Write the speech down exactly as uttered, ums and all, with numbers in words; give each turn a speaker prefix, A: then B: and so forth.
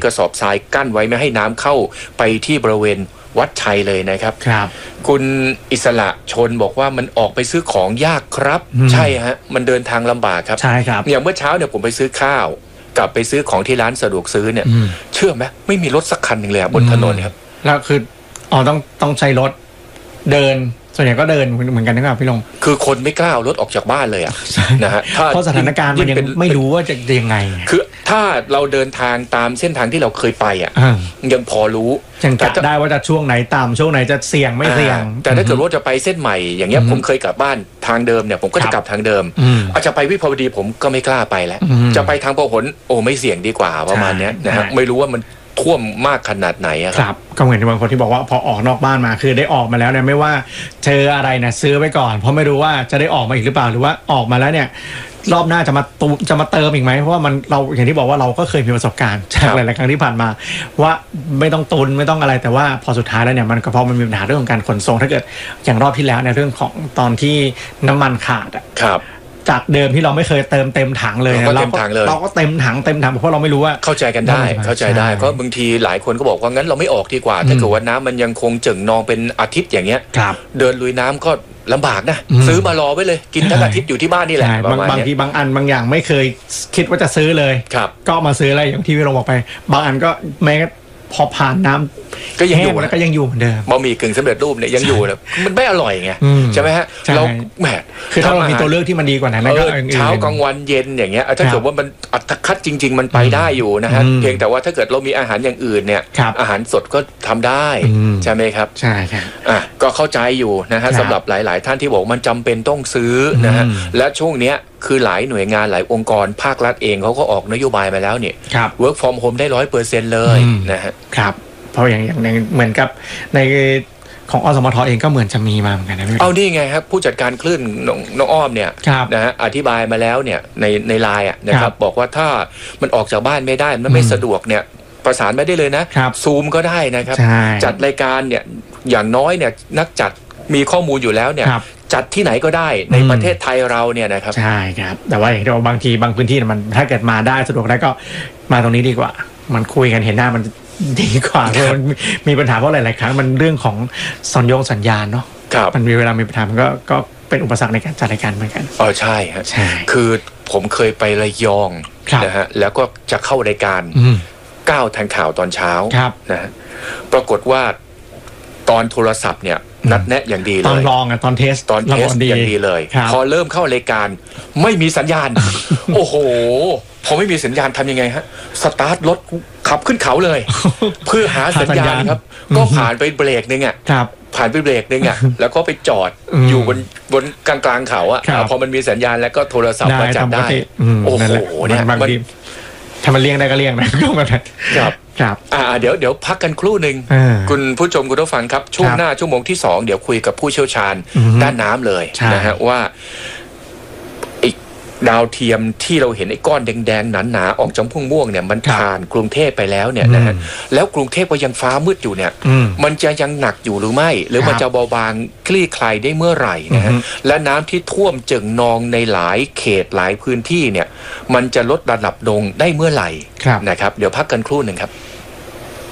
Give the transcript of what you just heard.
A: กระสอบทรายกั้นไว้ไม่ให้น้ำเข้าไปที่บริเวณวัดชัยเลยนะครับ
B: ครับ
A: คุณอิสระชนบอกว่ามันออกไปซื้อของยากครับใช่ฮะมันเดินทางลำบากครับ
B: ใช่ครับ
A: อย่างเมื่อเช้าเนี่ยผมไปซื้อข้าวกลับไปซื้อของที่ร้านสะดวกซื้อเนี่ยเชื่อไหมไม่มีรถสักคันหนึ่งเลยบนถนนครับ
B: แล้วคืออ๋อต้องต้องใช้รถเดินส่วนใหญ่ก็เดินเหมือนกันนะครับพี่ลง
A: คือคนไม่กล้าเอารถออกจากบ้านเลยอ่ะนะฮะ
B: เพราะสถานการณ์มันยังไม่รู้ว่าจะยังไง
A: คือถ้าเราเดินทางตามเส้นทางที่เราเคยไปอ่ะยังพอรู้
B: ยังกะได้ว่าจะช่วงไหนตามช่วงไหนจะเสี่ยงไม่เสี่ยง
A: แต่ถ้าเกิดว่าจะไปเส้นใหม่อย่างเงี้ยผมเคยกลับบ้านทางเดิมเนี่ยผมก็จะกลับทางเดิมอาจจะไปวิภาวดีผมก็ไม่กล้าไปแล้วจะไปทางพหลโอ้ไม่เสี่ยงดีกว่าประมาณนี้นะฮะไม่รู้ว่ามันท่วมมากขนาดไหนครับ
B: ก็เหมือนที่บางคนที่บอกว่าพอออกนอกบ้านมาคือได้ออกมาแล้วเนี่ยไม่ว่าเจออะไรนะซื้อไว้ก่อนเพราะไม่รู้ว่าจะได้ออกมาอีกหรือเปล่าหรือว่าออกมาแล้วเนี่ยรอบหน้าจะมาตุจะมาเติมอีกไหมเพราะว่ามันเราอย่างที่บอกว่าเราก็เคยมีประสบการณ์จากหลายๆครั้งที่ผ่านมาว่าไม่ต้องตุนไม่ต้องอะไรแต่ว่าพอสุดท้ายแล้วเนี่ยมันก็พอมันมีปัญหาเรื่องของการขนส่งถ้าเกิดอย่างรอบที่แล้วในเรื่องของตอนที่น้ำมันขาดอ่ะจากเดิมที่เราไม่เคยเติมเต็มถังเลย
A: เราก็เต็มถังเลย
B: เราก็เต็มถังเต็มถังเพราะเราไม่รู้ว่า
A: เข้าใจกันได้เข้าใจได้เพราะบางทีหลายคนก็บอกว่างั้นเราไม่ออกดีกว่าถ้าเกิดว่าน้ำมันยังคงเจิ่งนองเป็นอาทิตย์อย่างเงี้ยเดินลุยน้ำก็ลำบากนะซื้อมารอไว้เลยกินทั้งอาทิตย์อยู่ที่บ้านนี่แหละ
B: บางบางทีบางอันบางอย่างไม่เคยคิดว่าจะซื้อเลยก็มาซื้ออะไรอย่างที่พี่ลงบอกไปบางอันก็แม้พอผ่านน้ำ
A: ก็ยังอยู่
B: แล้วก็ยังอยู่เหมือนเดิม
A: บะหมี่กึ่งสำเร็จรูปเนี่ยยังอยู่เลยมันไม่อร่อยไงใช่ไหมฮะเราแหม
B: คือถ้าเรามีตัวเลือกที่มันดีกว่านั้นก็
A: เช้ากลางวันเย็นอย่างเงี้ยถ้าเกิดว่ามันอัตคัดจริงๆมันไปได้อยู่นะฮะเพียงแต่ว่าถ้าเกิดเรามีอาหารอย่างอื่นเนี่ยอาหารสดก็ทำได้ใช่ไหมครับ
B: ใช่ครับ
A: อ่ะก็เข้าใจอยู่นะฮะสำหรับหลายๆท่านที่บอกมันจำเป็นต้องซื้อนะฮะและช่วงเนี้ยคือหลายหน่วยงานหลายองค์กรภาครัฐเองเขาก็ออกนโยบายมาแล้วเนี่ย work from home ได้ร้อยเปอร์เซ็นต์เลยนะฮะ
B: ครับเพราะอย่างอย่างเหมือนกับในของอสมทเองก็เหมือนจะมีมาเหมือนกันนะ
A: เอานี่ไงครับผู้จัดการคลื่นน้องอ้อมเนี่ยนะฮะอธิบายมาแล้วเนี่ยในในไลน์อ่ะนะครับบอกว่าถ้ามันออกจากบ้านไม่ได้มันไม่สะดวกเนี่ยประสานไม่ได้เลยนะซูมก็ได้นะครับจัดรายการเนี่ยอย่างน้อยเนี่ยนักจัดมีข้อมูลอยู่แล้วเนี่ยจัดที่ไหนก็ได้ในประเทศไทยเราเนี่ยนะครับ
B: ใช่ครับแต่ว่าอย่างที่บางทีบางพื้นที่มันถ้าเกิดมาได้สะดวกได้ก็มาตรงนี้ดีกว่ามันคุยกันเห็นหน้ามันดีกว่าเพราะมันมีปัญหาเพราะหลายๆครั้งมันเรื่องของสัญญงสัญญาณเนาะมันมีเวลามีปัญหามันก็ก็เป็นอุปสรรคในการจัดรายการเหมือนกัน
A: อ๋อใช่ฮะคือผมเคยไประยองนะฮะแล้วก็จะเข้ารายการก้าวทันข่าวตอนเช้านะฮะปรากฏว่าตอนโทรศัพท์เนี่ยนัดแนะอย่างดีเลย
B: ตอนลองอ่ะตอนเทส
A: ตอนเทสอย่างดีเลยพอเริ่มเข้ารายการไม่มีสัญญาณโอ้โหพอไม่มีสัญญาณทำยังไงฮะสตาร์ทรถขับขึ้นเขาเลยเพื่อหาสัญญาณครับก็ผ่านไปเบรกนึงอ่ะผ่านไปเบรกนึงอ่ะแล้วก็ไปจอดอยู่บนบนกลางกลางเขาอ่ะพอมันมีสัญญาณแล้วก็โทรศัพท์มาจับได้โอ้โหเนี่ย
B: บางทีถ้ามันเลี่ยงได้ก็เลี่ยงนะก็แบบ
A: ครับครับอ่าเดี๋ยวเดี๋ยวพักกันครู่หนึ่งคุณผู้ชมคุณผู้ฟังครับช่วงหน้าชั่วโมงที่สองเดี๋ยวคุยกับผู้เชี่ยวชาญด้านน้ำเลยนะฮะว่าดาวเทียมที่เราเห็นไอ้ก้อนแดงๆหนาๆออกจากพุ่งม่วงเนี่ยมันผ่านกรุงเทพไปแล้วเนี่ยนะฮะแล้วกรุงเทพก็ยังฟ้ามืดอยู่เนี่ยมันจะยังหนักอยู่หรือไม่หรือมันจะเบาบางคลี่คลายได้เมื่อไหร่นะฮะและน้ำที่ท่วมเจิ่งนองในหลายเขตหลายพื้นที่เนี่ยมันจะลดระดับลงได้เมื่อไหร่นะครับเดี๋ยวพักกันครู่หนึ่งครับ